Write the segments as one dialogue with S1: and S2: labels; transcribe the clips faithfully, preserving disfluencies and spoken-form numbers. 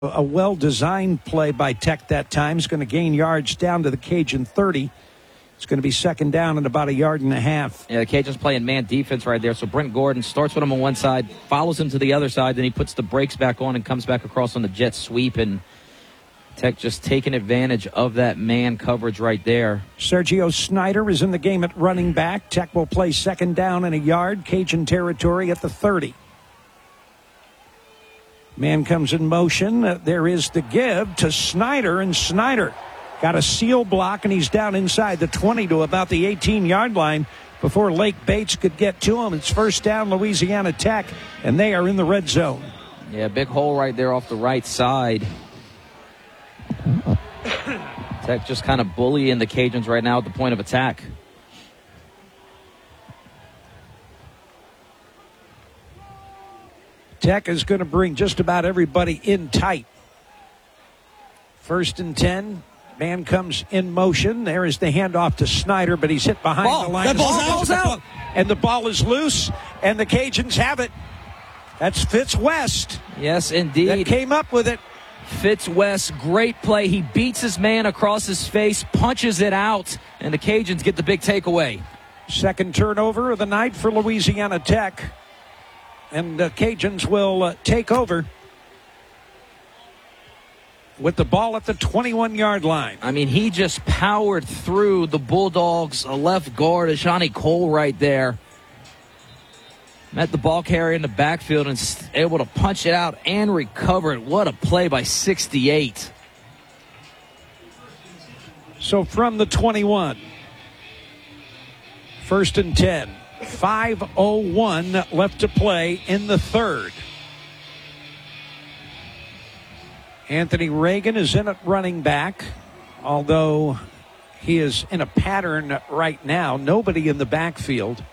S1: A well-designed play by Tech that time is going to gain yards down to the Cajun thirty. It's going to be second down and about a yard and a half.
S2: Yeah, the Cajuns playing man defense right there. So Brent Gordon starts with him on one side, follows him to the other side, then he puts the brakes back on and comes back across on the jet sweep. And Tech just taking advantage of that man coverage right there.
S1: Sergio Snyder is in the game at running back. Tech will play second down and a yard. Cajun territory at the thirty. Man comes in motion. Uh, there is the give to Snyder, and Snyder got a seal block, and he's down inside the twenty to about the eighteen-yard line before Lake Bates could get to him. It's first down, Louisiana Tech, and they are in the red zone.
S2: Yeah, big hole right there off the right side. Tech just kind of bullying the Cajuns right now at the point of attack.
S1: Tech is going to bring just about everybody in tight. First and ten. Man comes in motion. There is the handoff to Snyder, but he's hit behind
S2: ball.
S1: the line.
S2: That ball's out. out.
S1: And the ball is loose, and the Cajuns have it. That's Fitz West.
S2: Yes, indeed.
S1: That came up with it.
S2: Fitz West, great play. He beats his man across his face, punches it out, and the Cajuns get the big takeaway.
S1: Second turnover of the night for Louisiana Tech. And the Cajuns will uh, take over with the ball at the twenty-one-yard line.
S2: I mean, he just powered through the Bulldogs, a left guard, Ashani Cole right there. Met the ball carrier in the backfield and able to punch it out and recover it. What a play by sixty-eight.
S1: So from the twenty-one, first and ten. five oh one left to play in the third. Anthony Reagan is in at running back, although he is in a pattern right now. Nobody in the backfield.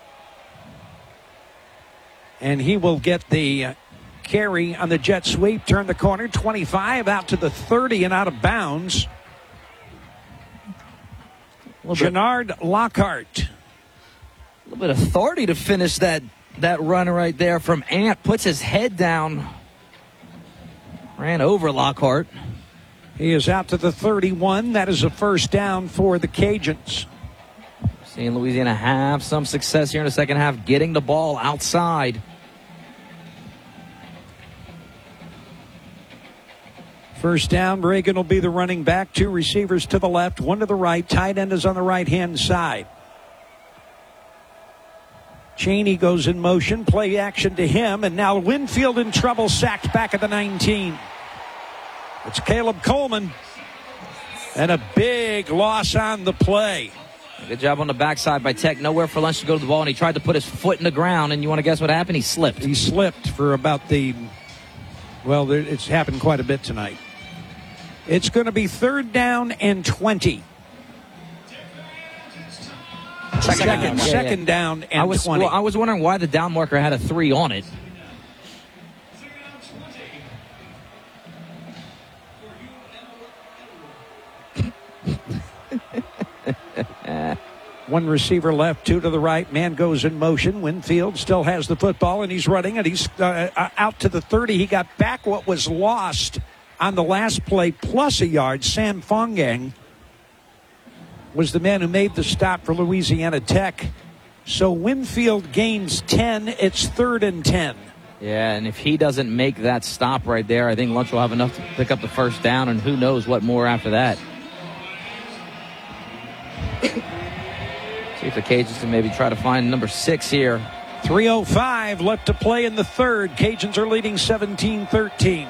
S1: And he will get the carry on the jet sweep, turn the corner, twenty-five out to the thirty and out of bounds. Gennard Lockhart.
S2: A little bit of authority to finish that, that run right there from Ant. Puts his head down. Ran over Lockhart.
S1: He is out to the thirty-one. That is a first down for the Cajuns.
S2: Seeing Louisiana have some success here in the second half, getting the ball outside.
S1: First down, Reagan will be the running back. Two receivers to the left, one to the right. Tight end is on the right-hand side. Cheney goes in motion, play action to him, and now Winfield in trouble, sacked back at the nineteen. It's Caleb Coleman, and a big loss on the play.
S2: Good job on the backside by Tech. Nowhere for Lunch to go to the ball, and he tried to put his foot in the ground, and you want to guess what happened? He slipped.
S1: He slipped for about the, well, it's happened quite a bit tonight. It's going to be third down and twenty. Second, second, down. second yeah, yeah. down and
S2: I was,
S1: twenty.
S2: Well, I was wondering why the down marker had a three on it.
S1: One receiver left, two to the right. Man goes in motion. Winfield still has the football, and he's running, and he's uh, out to the thirty. He got back what was lost on the last play, plus a yard. Sam Fongang was the man who made the stop for Louisiana Tech. So Winfield gains ten. It's third and ten.
S2: Yeah, and if he doesn't make that stop right there, I think Lunch will have enough to pick up the first down, and who knows what more after that. See if the Cajuns can maybe try to find number six here.
S1: three oh five left to play in the third. Cajuns are leading seventeen thirteen.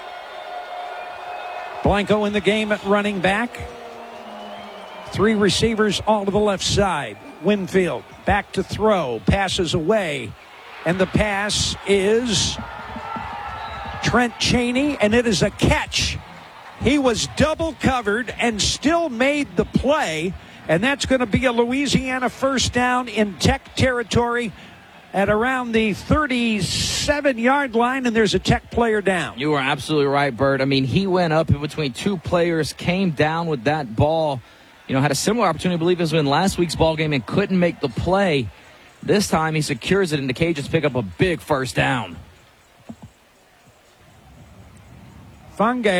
S1: Blanco in the game at running back. Three receivers all to the left side. Winfield back to throw. Passes away. And the pass is Trent Cheney, and it is a catch. He was double covered and still made the play. And that's going to be a Louisiana first down in Tech territory at around the thirty-seven-yard line, and there's a Tech player down.
S2: You are absolutely right, Bert. I mean, he went up in between two players, came down with that ball. You know, had a similar opportunity, I believe it was in last week's ball game, and couldn't make the play. This time he secures it, and the Cajuns pick up a big first down.
S1: Funge